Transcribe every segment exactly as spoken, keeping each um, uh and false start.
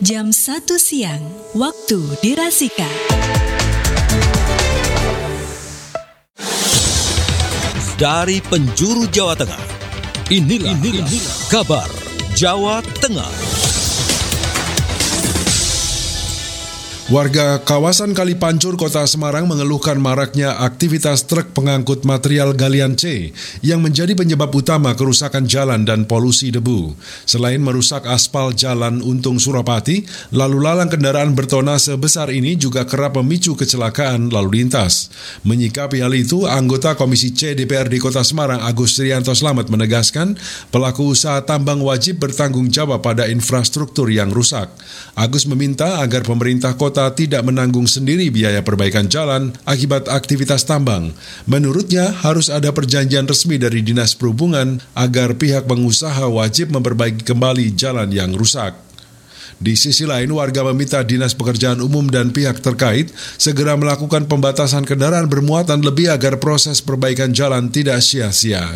jam satu siang, waktu dirasika. Dari penjuru Jawa Tengah, inilah, inilah, inilah kabar Jawa Tengah. Warga kawasan Kalipancur, Kota Semarang mengeluhkan maraknya aktivitas truk pengangkut material galian C yang menjadi penyebab utama kerusakan jalan dan polusi debu. Selain merusak aspal jalan Untung Surapati, lalu lalang kendaraan bertona sebesar ini juga kerap memicu kecelakaan lalu lintas. Menyikapi hal itu, anggota Komisi C D P R D Kota Semarang Agus Trianto Slamet menegaskan pelaku usaha tambang wajib bertanggung jawab pada infrastruktur yang rusak. Agus meminta agar pemerintah kota tidak menanggung sendiri biaya perbaikan jalan akibat aktivitas tambang. Menurutnya, harus ada perjanjian resmi dari Dinas Perhubungan agar pihak pengusaha wajib memperbaiki kembali jalan yang rusak. Di sisi lain, warga meminta Dinas Pekerjaan Umum dan pihak terkait segera melakukan pembatasan kendaraan bermuatan lebih agar proses perbaikan jalan tidak sia-sia.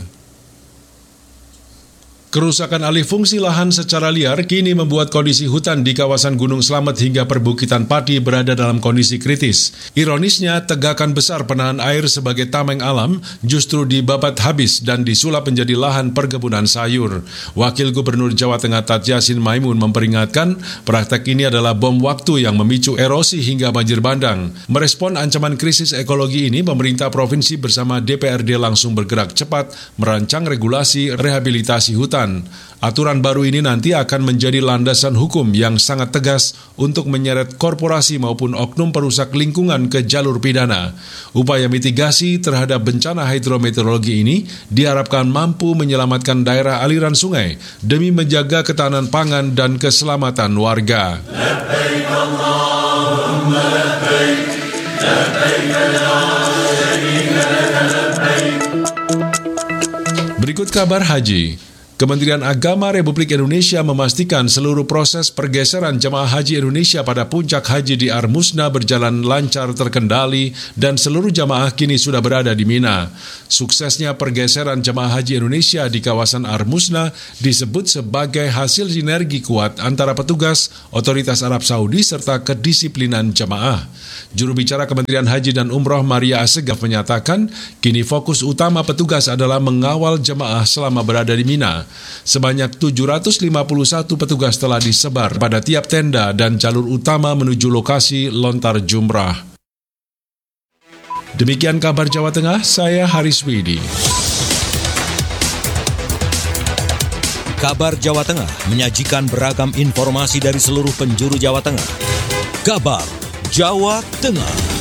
Kerusakan alih fungsi lahan secara liar kini membuat kondisi hutan di kawasan Gunung Slamet hingga perbukitan Pati berada dalam kondisi kritis. Ironisnya, tegakan besar penahan air sebagai tameng alam justru dibabat habis dan disulap menjadi lahan perkebunan sayur. Wakil Gubernur Jawa Tengah Tat Yassin Maimun memperingatkan praktek ini adalah bom waktu yang memicu erosi hingga banjir bandang. Merespon ancaman krisis ekologi ini, pemerintah provinsi bersama D P R D langsung bergerak cepat merancang regulasi rehabilitasi hutan. Aturan baru ini nanti akan menjadi landasan hukum yang sangat tegas untuk menyeret korporasi maupun oknum perusak lingkungan ke jalur pidana. Upaya mitigasi terhadap bencana hidrometeorologi ini diharapkan mampu menyelamatkan daerah aliran sungai demi menjaga ketahanan pangan dan keselamatan warga. Labbaik Allahumma labbaik, labbaik la syarika laka labbaik. Berikut kabar haji. Kementerian Agama Republik Indonesia memastikan seluruh proses pergeseran jemaah haji Indonesia pada puncak haji di Ar-Musna berjalan lancar terkendali dan seluruh jemaah kini sudah berada di Mina. Suksesnya pergeseran jemaah haji Indonesia di kawasan Ar-Musna disebut sebagai hasil sinergi kuat antara petugas, otoritas Arab Saudi serta kedisiplinan jemaah. Juru bicara Kementerian Haji dan Umroh Maria Assegaf menyatakan kini fokus utama petugas adalah mengawal jemaah selama berada di Mina. Sebanyak tujuh ratus lima puluh satu petugas telah disebar pada tiap tenda dan jalur utama menuju lokasi lontar jumrah. Demikian kabar Jawa Tengah, saya Haris Widi. Kabar Jawa Tengah menyajikan beragam informasi dari seluruh penjuru Jawa Tengah. Kabar Jawa Tengah.